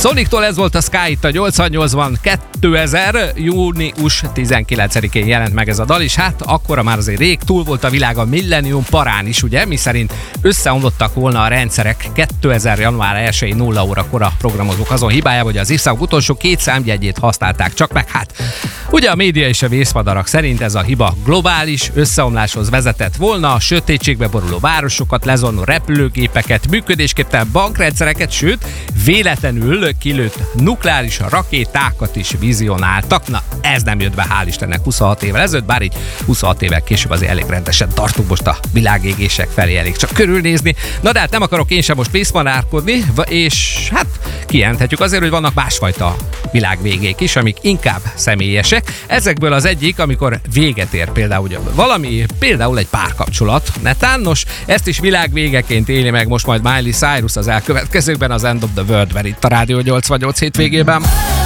Sonic-tól ez volt a Sky itt a 88-ban, 2000. június 19-én jelent meg ez a dal, és hát akkora már azért rég túl volt a világ a Millennium parán is, ugye, miszerint összeomlottak volna a rendszerek 2000. január 1-i 0 órakor a programozók azon hibája, hogy az évszak utolsó 2 számjegyét használták csak meg, hát ugye a média és a vészmadarak szerint ez a hiba globális összeomláshoz vezetett volna, a sötétségbe boruló városokat, lezornó repülőgépeket, működésképtelen bankrendszereket, sőt, véletlenül kilőtt nukleáris rakétákat is vizionáltak. Na, ez nem jött be, hál' Istennek 26 évvel ezelőtt, bár így 26 évvel később azért elég rendesen tartunk most a világégések felé, elég csak körülnézni. Na de hát nem akarok én sem most vészmadárkodni, és hát kijelenthetjük azért, hogy vannak másfajta világvégék is, amik inkább személyesek. Ezekből az egyik, amikor véget ér például valami, például egy párkapcsolat netán. Nos, ezt is világvégeként éli meg most majd Miley Cyrus az elkövetkezőkben az End of the World-ben itt a Rádió 88 hétvégében.